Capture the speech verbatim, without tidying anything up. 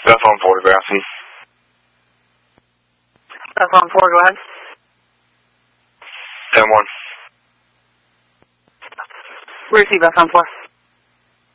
Beth on photographing. Beth on four, go ahead. ten one. Where's he, Beth on four?